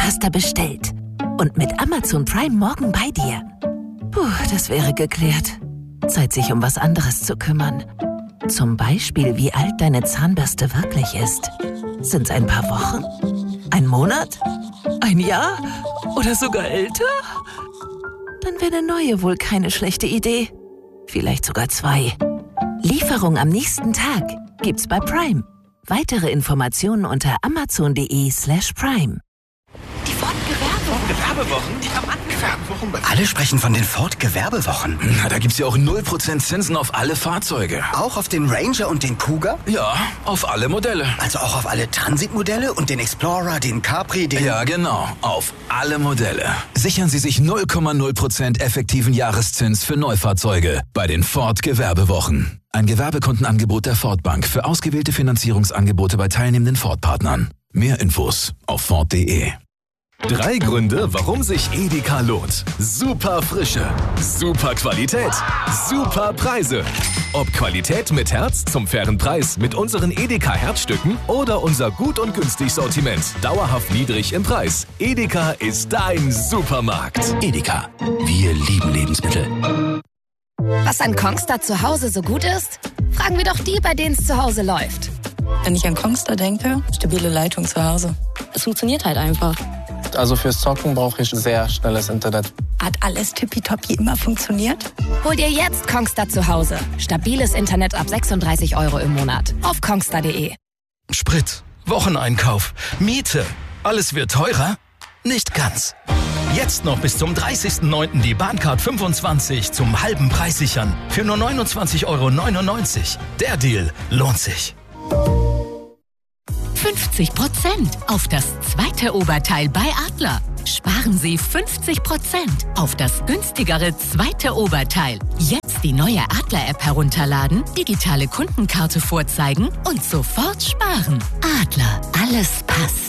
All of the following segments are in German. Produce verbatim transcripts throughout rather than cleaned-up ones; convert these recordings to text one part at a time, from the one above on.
Zahnpasta bestellt und mit Amazon Prime morgen bei dir. Puh, das wäre geklärt. Zeit, sich um was anderes zu kümmern. Zum Beispiel, wie alt deine Zahnbürste wirklich ist. Sind's ein paar Wochen? Ein Monat? Ein Jahr? Oder sogar älter? Dann wäre eine neue wohl keine schlechte Idee. Vielleicht sogar zwei. Lieferung am nächsten Tag gibt's bei Prime. Weitere Informationen unter amazon.de slash prime. Die Ford-Gewerbewochen. Gewerbewochen? Die haben Gewerbewochen. Alle sprechen von den Ford-Gewerbewochen. Na, da gibt's ja auch null Prozent Zinsen auf alle Fahrzeuge. Auch auf den Ranger und den Kuga? Ja, auf alle Modelle. Also auch auf alle Transitmodelle und den Explorer, den Capri, den... Ja, genau. Auf alle Modelle. Sichern Sie sich null Komma null Prozent effektiven Jahreszins für Neufahrzeuge bei den Ford-Gewerbewochen. Ein Gewerbekundenangebot der Ford Bank für ausgewählte Finanzierungsangebote bei teilnehmenden Ford-Partnern. Mehr Infos auf Ford punkt de. Drei Gründe, warum sich Edeka lohnt. Super Frische, super Qualität, super Preise. Ob Qualität mit Herz zum fairen Preis mit unseren Edeka Herzstücken oder unser gut und günstig Sortiment, dauerhaft niedrig im Preis. Edeka ist dein Supermarkt. Edeka, wir lieben Lebensmittel. Was an Kongstar zu Hause so gut ist? Fragen wir doch die, bei denen es zu Hause läuft. Wenn ich an Kongstar denke, stabile Leitung zu Hause. Es funktioniert halt einfach. Also fürs Zocken brauche ich sehr schnelles Internet. Hat alles tippitoppi immer funktioniert? Hol dir jetzt Kongstar zu Hause. Stabiles Internet ab sechsunddreißig Euro im Monat. Auf kongstar punkt de. Sprit, Wocheneinkauf, Miete. Alles wird teurer? Nicht ganz. Jetzt noch bis zum dreißigsten neunten die Bahncard fünfundzwanzig zum halben Preis sichern. Für nur neunundzwanzig Euro neunundneunzig. Der Deal lohnt sich. fünfzig Prozent auf das zweite Oberteil bei Adler. Sparen Sie fünfzig Prozent auf das günstigere zweite Oberteil. Jetzt die neue Adler-App herunterladen, digitale Kundenkarte vorzeigen und sofort sparen. Adler, alles passt.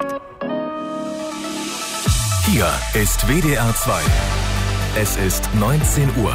Hier ist W D R zwei. Es ist neunzehn Uhr.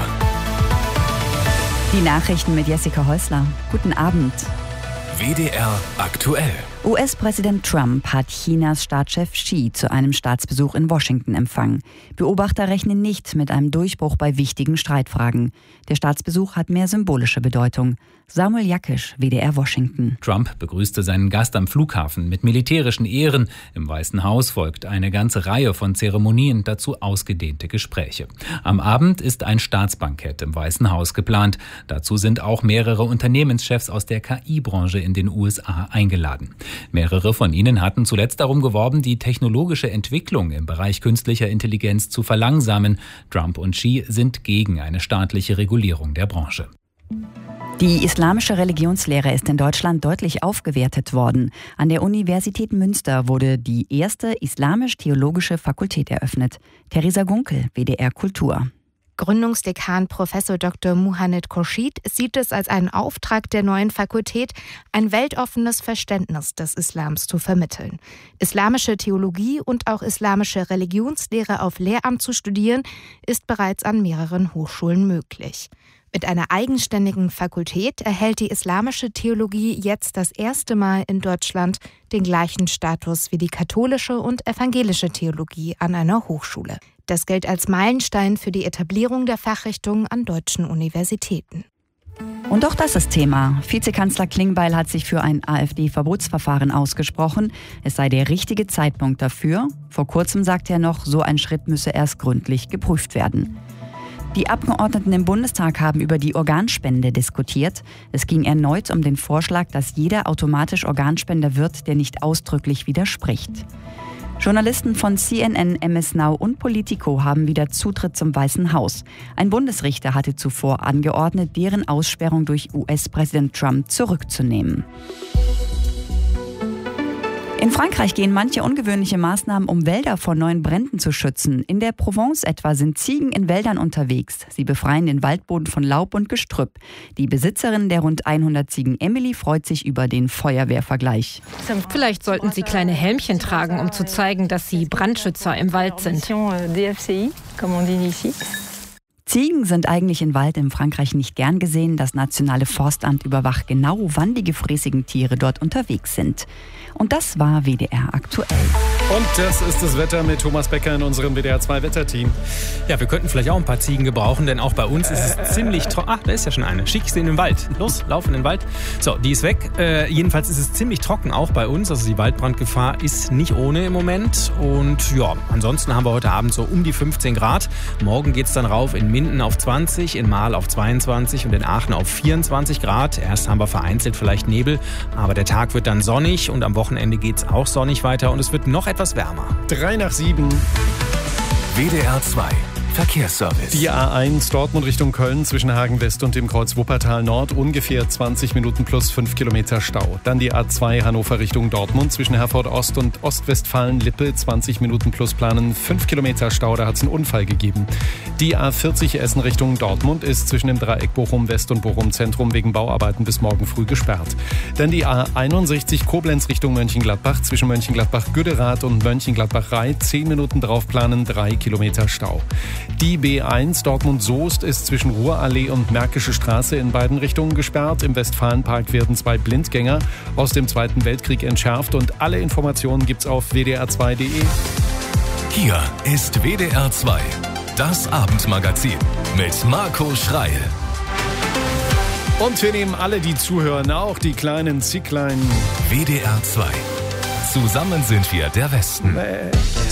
Die Nachrichten mit Jessica Häusler. Guten Abend. W D R aktuell. U S-Präsident Trump hat Chinas Staatschef Xi zu einem Staatsbesuch in Washington empfangen. Beobachter rechnen nicht mit einem Durchbruch bei wichtigen Streitfragen. Der Staatsbesuch hat mehr symbolische Bedeutung. Samuel Jackisch, W D R Washington. Trump begrüßte seinen Gast am Flughafen mit militärischen Ehren. Im Weißen Haus folgt eine ganze Reihe von Zeremonien, dazu ausgedehnte Gespräche. Am Abend ist ein Staatsbankett im Weißen Haus geplant. Dazu sind auch mehrere Unternehmenschefs aus der K I-Branche in den U S A eingeladen. Mehrere von ihnen hatten zuletzt darum geworben, die technologische Entwicklung im Bereich künstlicher Intelligenz zu verlangsamen. Trump und Xi sind gegen eine staatliche Regulierung der Branche. Die islamische Religionslehre ist in Deutschland deutlich aufgewertet worden. An der Universität Münster wurde die erste islamisch-theologische Fakultät eröffnet. Theresa Gunkel, W D R Kultur. Gründungsdekan Professor Doktor Muhammad Khurshid sieht es als einen Auftrag der neuen Fakultät, ein weltoffenes Verständnis des Islams zu vermitteln. Islamische Theologie und auch islamische Religionslehre auf Lehramt zu studieren, ist bereits an mehreren Hochschulen möglich. Mit einer eigenständigen Fakultät erhält die islamische Theologie jetzt das erste Mal in Deutschland den gleichen Status wie die katholische und evangelische Theologie an einer Hochschule. Das gilt als Meilenstein für die Etablierung der Fachrichtung an deutschen Universitäten. Und auch das ist Thema. Vizekanzler Klingbeil hat sich für ein AfD-Verbotsverfahren ausgesprochen. Es sei der richtige Zeitpunkt dafür. Vor kurzem sagte er noch, so ein Schritt müsse erst gründlich geprüft werden. Die Abgeordneten im Bundestag haben über die Organspende diskutiert. Es ging erneut um den Vorschlag, dass jeder automatisch Organspender wird, der nicht ausdrücklich widerspricht. Journalisten von C N N, M S Now und Politico haben wieder Zutritt zum Weißen Haus. Ein Bundesrichter hatte zuvor angeordnet, deren Aussperrung durch U S-Präsident Trump zurückzunehmen. In Frankreich gehen manche ungewöhnliche Maßnahmen, um Wälder vor neuen Bränden zu schützen. In der Provence etwa sind Ziegen in Wäldern unterwegs. Sie befreien den Waldboden von Laub und Gestrüpp. Die Besitzerin der rund hundert Ziegen, Emily, freut sich über den Feuerwehrvergleich. Vielleicht sollten sie kleine Helmchen tragen, um zu zeigen, dass sie Brandschützer im Wald sind. Ziegen sind eigentlich in Wald in Frankreich nicht gern gesehen. Das nationale Forstamt überwacht genau, wann die gefräßigen Tiere dort unterwegs sind. Und das war W D R aktuell. Und das ist das Wetter mit Thomas Becker in unserem W D R zwei Wetterteam. Ja, wir könnten vielleicht auch ein paar Ziegen gebrauchen, denn auch bei uns ist es äh, ziemlich trocken. Ach, da ist ja schon eine. Schick sie in den Wald. Los, lauf in den Wald. So, die ist weg. Äh, jedenfalls ist es ziemlich trocken auch bei uns. Also die Waldbrandgefahr ist nicht ohne im Moment. Und ja, ansonsten haben wir heute Abend so um die fünfzehn Grad. Morgen geht's dann rauf in Minden auf zwanzig, in Marl auf zweiundzwanzig und in Aachen auf vierundzwanzig Grad. Erst haben wir vereinzelt vielleicht Nebel, aber der Tag wird dann sonnig und am Wochenende geht's auch sonnig weiter und es wird noch etwas wärmer. Drei nach sieben. W D R zwei Verkehrsservice. Die A eins Dortmund Richtung Köln zwischen Hagen West und dem Kreuz Wuppertal Nord ungefähr zwanzig Minuten plus fünf Kilometer Stau. Dann die A zwei Hannover Richtung Dortmund zwischen Herford Ost und Ostwestfalen-Lippe zwanzig Minuten plus planen, fünf Kilometer Stau, da hat es einen Unfall gegeben. Die A vierzig Essen Richtung Dortmund ist zwischen dem Dreieck Bochum West und Bochum Zentrum wegen Bauarbeiten bis morgen früh gesperrt. Dann die A einundsechzig Koblenz Richtung Mönchengladbach zwischen Mönchengladbach-Güderath und Mönchengladbach-Rhein zehn Minuten drauf planen, drei Kilometer Stau. Die B eins Dortmund-Soest ist zwischen Ruhrallee und Märkische Straße in beiden Richtungen gesperrt. Im Westfalenpark werden zwei Blindgänger aus dem Zweiten Weltkrieg entschärft und alle Informationen gibt's auf w d r zwei punkt d e. Hier ist W D R zwei, das Abendmagazin mit Marco Schreil. Und wir nehmen alle, die zuhören, auch die kleinen Zicklein. W D R zwei. Zusammen sind wir der Westen. Äh.